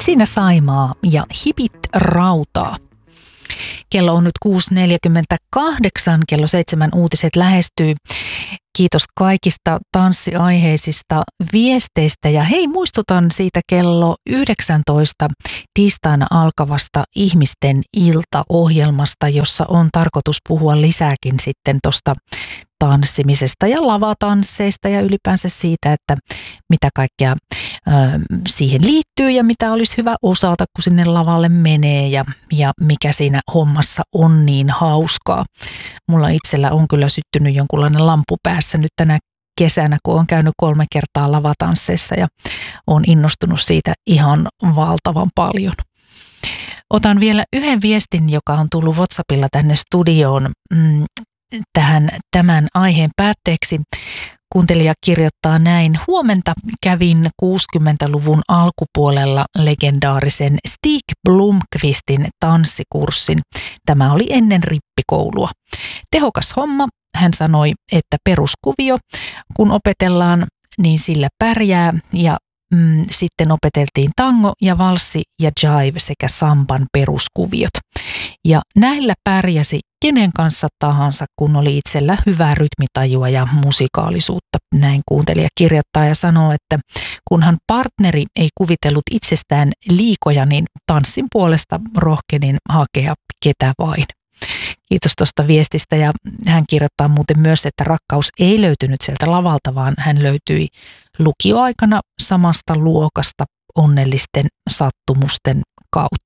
Siinä Saimaa ja Hipit rautaa. Kello on nyt 6.48, kello 7 uutiset lähestyy. Kiitos kaikista tanssiaiheisista viesteistä ja hei, muistutan siitä kello 19 tiistaina alkavasta Ihmisten iltaohjelmasta, jossa on tarkoitus puhua lisääkin sitten tuosta tanssimisesta ja lavatansseista ja ylipäänsä siitä, että mitä kaikkea siihen liittyy ja mitä olisi hyvä osata, kun sinne lavalle menee ja mikä siinä hommassa on niin hauskaa. Mulla itsellä on kyllä syttynyt jonkunlainen lampu päässä nyt tänä kesänä, kun olen käynyt 3 kertaa lavatansseissa ja olen innostunut siitä ihan valtavan paljon. Otan vielä yhden viestin, joka on tullut WhatsAppilla tänne studioon tämän aiheen päätteeksi. Kuuntelija kirjoittaa näin: huomenta, kävin 60-luvun alkupuolella legendaarisen Stig Blomqvistin tanssikurssin. Tämä oli ennen rippikoulua. Tehokas homma, hän sanoi, että peruskuvio, kun opetellaan, niin sillä pärjää ja sitten opeteltiin tango ja valssi ja jive sekä samban peruskuviot. Ja näillä pärjäsi kenen kanssa tahansa, kun oli itsellä hyvää rytmitajua ja musikaalisuutta. Näin kuuntelija kirjoittaa ja sanoo, että kunhan partneri ei kuvitellut itsestään liikoja, niin tanssin puolesta rohkenin hakea ketä vain. Kiitos tuosta viestistä ja hän kirjoittaa muuten myös, että rakkaus ei löytynyt sieltä lavalta, vaan hän löytyi lukioaikana samasta luokasta onnellisten sattumusten kautta.